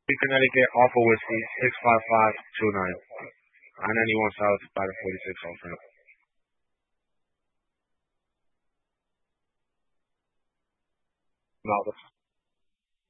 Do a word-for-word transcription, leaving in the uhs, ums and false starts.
Connecticut, Alpha Whiskey, six five five two nine. I ninety-one South, by the forty-six off ramp. No,